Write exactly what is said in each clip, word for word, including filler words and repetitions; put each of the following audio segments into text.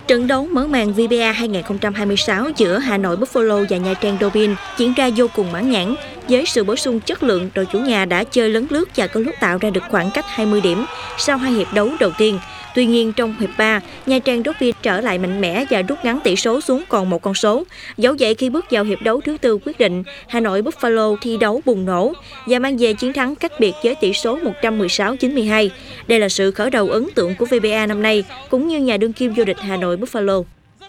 Trận đấu mở màn vê bê a hai không hai sáu giữa Hà Nội Buffalo và Nha Trang Dolphin diễn ra vô cùng mãn nhãn. Với sự bổ sung chất lượng, đội chủ nhà đã chơi lấn lướt và có lúc tạo ra được khoảng cách hai mươi điểm sau hai hiệp đấu đầu tiên. Tuy nhiên, trong hiệp ba, Nha Trang Dolphin trở lại mạnh mẽ và rút ngắn tỷ số xuống còn một con số. Dẫu vậy, khi bước vào hiệp đấu thứ tư quyết định, Hà Nội Buffalo thi đấu bùng nổ và mang về chiến thắng cách biệt với tỷ số một trăm mười sáu chín mươi hai. Đây là sự khởi đầu ấn tượng của vê bê a năm nay, cũng như nhà đương kim vô địch Hà Nội Buffalo.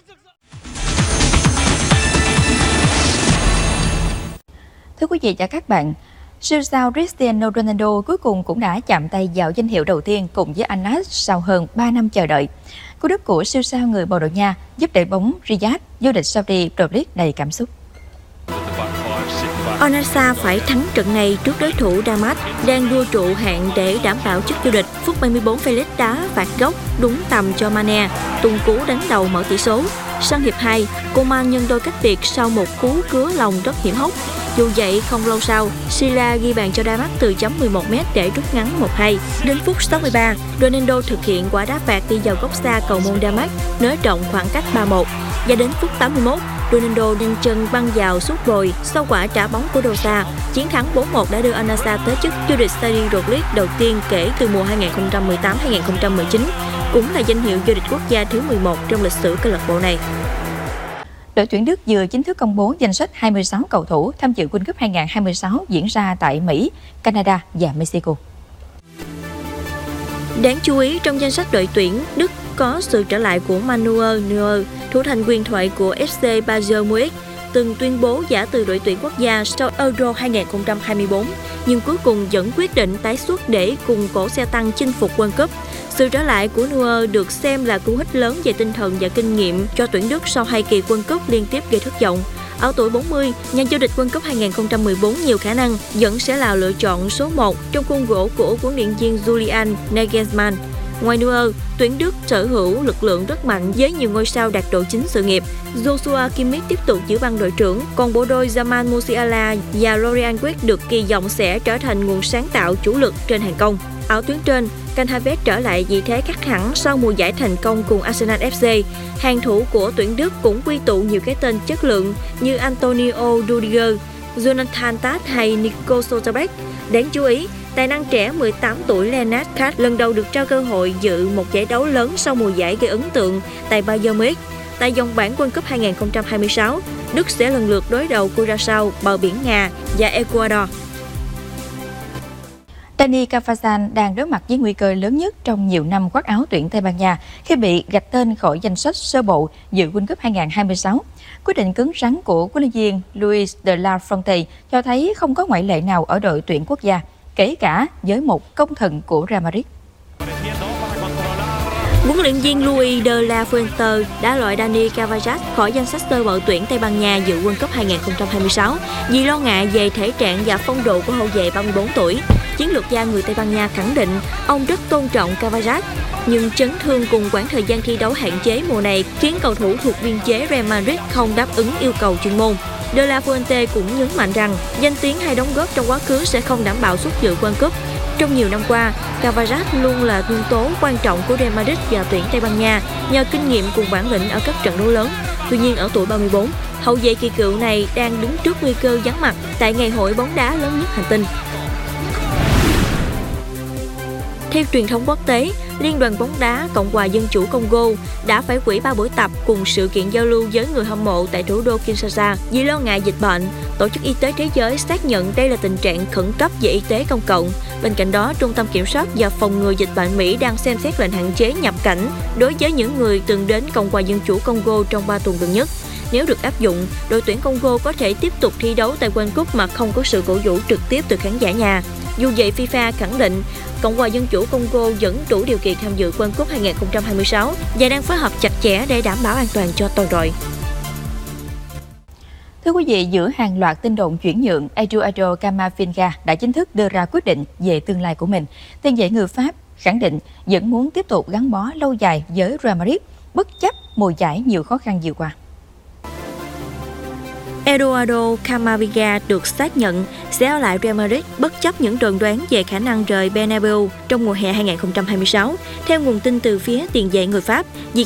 Thưa quý vị và các bạn, siêu sao Cristiano Ronaldo cuối cùng cũng đã chạm tay vào danh hiệu đầu tiên cùng với Al Nassr sau hơn ba năm chờ đợi. Cú đúp của siêu sao người Bồ Đào Nha giúp đội bóng Riyadh vô địch Saudi Pro League đầy cảm xúc. Al Nassr phải thắng trận này trước đối thủ Damas đang đua trụ hạng để đảm bảo chức vô địch. Phút ba mươi tư, Felix đá phạt góc đúng tầm cho Mane, tung cú đánh đầu mở tỷ số. Sang hiệp hai, Coman nhân đôi cách biệt sau một cú cứa lòng rất hiểm hóc. Dù vậy, không lâu sau, Silla ghi bàn cho Damas từ chấm mười một mét để rút ngắn một hai. Đến phút sáu mươi ba, Ronaldo thực hiện quả đá phạt đi vào góc xa cầu môn Damas, nới rộng khoảng cách ba một. Và đến phút tám mươi mốt, Ronaldo nhanh chân băng vào sút bồi sau quả trả bóng của Dosa. Chiến thắng bốn một đã đưa Al Nassr tới chức vô địch Saudi Pro League đầu tiên kể từ mùa hai không một tám hai không một chín, cũng là danh hiệu vô địch quốc gia thứ mười một trong lịch sử câu lạc bộ này. Đội tuyển Đức vừa chính thức công bố danh sách hai mươi sáu cầu thủ tham dự World Cup hai không hai sáu diễn ra tại Mỹ, Canada và Mexico. Đáng chú ý, trong danh sách đội tuyển Đức có sự trở lại của Manuel Neuer, thủ thành huyền thoại của ép xê Bayern Munich, từng tuyên bố giả từ đội tuyển quốc gia sau Euro hai không hai tư, nhưng cuối cùng vẫn quyết định tái xuất để cùng cổ xe tăng chinh phục World Cup. Sự trở lại của Neuer được xem là cú hích lớn về tinh thần và kinh nghiệm cho tuyển Đức sau hai kỳ World Cup liên tiếp gây thất vọng. Ở tuổi bốn mươi, nhà vô địch World Cup hai không một bốn nhiều khả năng vẫn sẽ là lựa chọn số một trong khuôn gỗ của huấn luyện viên Julian Nagelsmann. Ngoài Neuer, tuyển Đức sở hữu lực lượng rất mạnh với nhiều ngôi sao đạt độ chính sự nghiệp. Joshua Kimmich tiếp tục giữ băng đội trưởng, còn bộ đôi Jamal Musiala và Florian Wirtz được kỳ vọng sẽ trở thành nguồn sáng tạo chủ lực trên hàng công. Ở tuyến trên, Kai Havertz trở lại vị thế khác hẳn sau mùa giải thành công cùng Arsenal ép xê. Hàng thủ của tuyển Đức cũng quy tụ nhiều cái tên chất lượng như Antonio Rudiger, Jonathan Tah hay Nico Schlotterbeck. Đáng chú ý, tài năng trẻ mười tám tuổi Lennart Kart lần đầu được trao cơ hội dự một giải đấu lớn sau mùa giải gây ấn tượng tại Bayern Munich. Tại vòng bảng World Cup hai không hai sáu, Đức sẽ lần lượt đối đầu Curaçao, bờ biển Nga và Ecuador. Dani Carvajal đang đối mặt với nguy cơ lớn nhất trong nhiều năm khoác áo tuyển Tây Ban Nha khi bị gạch tên khỏi danh sách sơ bộ dự World Cup hai không hai sáu. Quyết định cứng rắn của huấn luyện viên Luis de la Fuente cho thấy không có ngoại lệ nào ở đội tuyển quốc gia, kể cả với một công thần của Real Madrid. Huấn luyện viên Luis de la Fuente đã loại Dani Carvajal khỏi danh sách sơ bộ tuyển Tây Ban Nha dự World Cup hai không hai sáu vì lo ngại về thể trạng và phong độ của hậu vệ ba mươi tư tuổi. Chiến lược gia người Tây Ban Nha khẳng định ông rất tôn trọng Carvajal, nhưng chấn thương cùng quãng thời gian thi đấu hạn chế mùa này khiến cầu thủ thuộc biên chế Real Madrid không đáp ứng yêu cầu chuyên môn. De la Fuente cũng nhấn mạnh rằng danh tiếng hay đóng góp trong quá khứ sẽ không đảm bảo suất dự World Cup. Trong nhiều năm qua, Carvajal luôn là nhân tố quan trọng của Real Madrid và tuyển Tây Ban Nha nhờ kinh nghiệm cùng bản lĩnh ở các trận đấu lớn. Tuy nhiên, ở tuổi ba mươi tư, hậu vệ kỳ cựu này đang đứng trước nguy cơ vắng mặt tại ngày hội bóng đá lớn nhất hành tinh. Theo truyền thông quốc tế, Liên đoàn bóng đá Cộng hòa Dân chủ Congo đã phải hủy ba buổi tập cùng sự kiện giao lưu với người hâm mộ tại thủ đô Kinshasa vì lo ngại dịch bệnh. Tổ chức Y tế Thế giới xác nhận đây là tình trạng khẩn cấp về y tế công cộng. Bên cạnh đó, Trung tâm Kiểm soát và Phòng ngừa Dịch bệnh Mỹ đang xem xét lệnh hạn chế nhập cảnh đối với những người từng đến Cộng hòa Dân chủ Congo trong ba tuần gần nhất. Nếu được áp dụng, đội tuyển Congo có thể tiếp tục thi đấu tại World Cup mà không có sự cổ vũ trực tiếp từ khán giả nhà. Dù vậy, FIFA khẳng định Cộng hòa Dân chủ Congo vẫn đủ điều kiện tham dự World Cup hai không hai sáu và đang phối hợp chặt chẽ để đảm bảo an toàn cho toàn đội. Thưa quý vị, giữa hàng loạt tin đồn chuyển nhượng, Eduardo Camavinga đã chính thức đưa ra quyết định về tương lai của mình. Tiền vệ người Pháp khẳng định vẫn muốn tiếp tục gắn bó lâu dài với Real Madrid, bất chấp mùa giải nhiều khó khăn vừa qua. Eduardo Camavinga được xác nhận sẽ ở lại Real Madrid bất chấp những đồn đoán về khả năng rời Bernabeu trong mùa hè hai không hai sáu. Theo nguồn tin từ phía tiền vệ người Pháp, việc